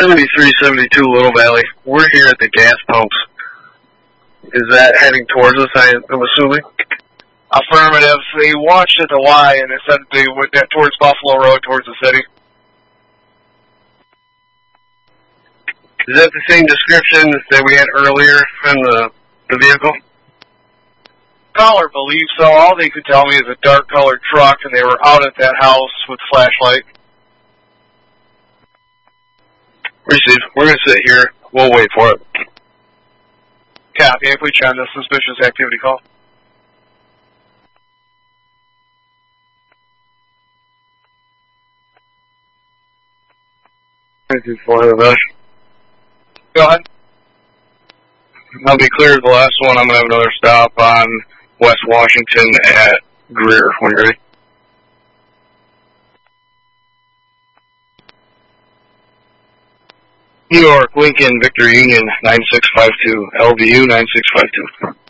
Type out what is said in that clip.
7372 Little Valley. We're here at the gas pumps. Is that heading towards us, I'm assuming? Affirmative. They watched at the Y and they said they went towards Buffalo Road, towards the city. Is that the same description that we had earlier from the vehicle? Caller believes so. All they could tell me is a dark colored truck and they were out at that house with flashlight. Received. We're going to sit here. We'll wait for it. Copy. If we on this suspicious activity call. Go ahead. I'll be clear of the last one. I'm going to have another stop on West Washington at Greer when you're ready. New York, Lincoln, Victor Union, 9652, LVU 9652.